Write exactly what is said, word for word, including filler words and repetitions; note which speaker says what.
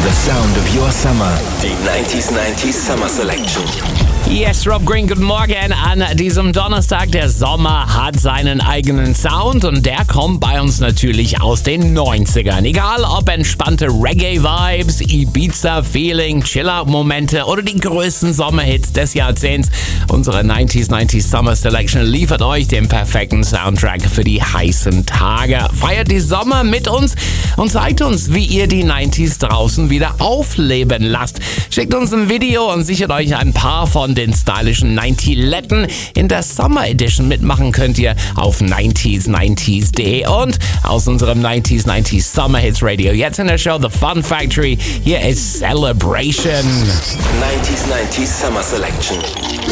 Speaker 1: the sound of your summer. Die nineties nineties Summer Selection.
Speaker 2: Yes, Rob Green, guten Morgen an diesem Donnerstag. Der Sommer hat seinen eigenen Sound und der kommt bei uns natürlich aus den neunzigern. Egal ob entspannte Reggae-Vibes, Ibiza-Feeling, Chill-Out-Momente oder die größten Sommerhits des Jahrzehnts. Unsere nineties nineties Summer Selection liefert euch den perfekten Soundtrack für die heißen Tage. Feiert die Sommer mit uns und zeigt uns, wie ihr die neunziger draußen wieder aufleben lasst. Schickt uns ein Video und sichert euch ein paar von den stylischen neunzig-Letten. In der Summer Edition mitmachen könnt ihr auf nineties nineties punkt de und aus unserem nineties nineties Summer Hits Radio. Jetzt in der Show The Fun Factory. Hier ist Celebration.
Speaker 1: nineties nineties Summer Selection.